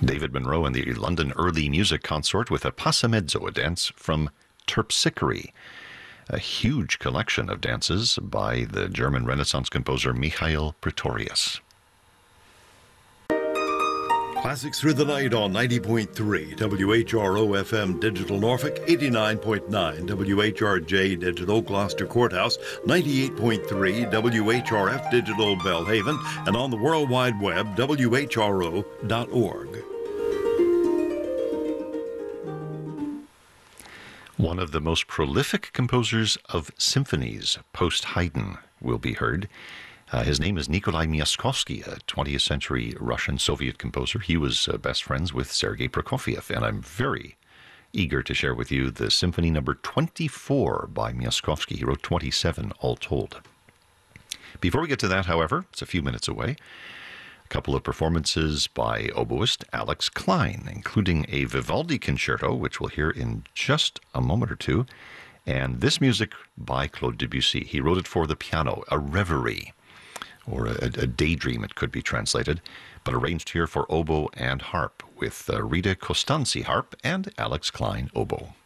David Monroe and the London Early Music Consort with a Passamezzo, a dance from Terpsichore, a huge collection of dances by the German Renaissance composer Michael Pretorius. Classics Through the Night on 90.3 WHRO FM Digital Norfolk, 89.9 WHRJ Digital Gloucester Courthouse, 98.3 WHRF Digital Belhaven, and on the World Wide Web, WHRO.org. One of the most prolific composers of symphonies post-Haydn will be heard. His name is Nikolai Myaskovsky, a 20th century Russian-Soviet composer. He was best friends with Sergei Prokofiev, and I'm very eager to share with you the Symphony number 24 by Myaskovsky. He wrote 27 all told. Before we get to that, however, it's a few minutes away, a couple of performances by oboist Alex Klein, including a Vivaldi concerto, which we'll hear in just a moment or two, and this music by Claude Debussy. He wrote it for the piano, a reverie, or a daydream it could be translated, but arranged here for oboe and harp with Rita Costanzi harp and Alex Klein oboe.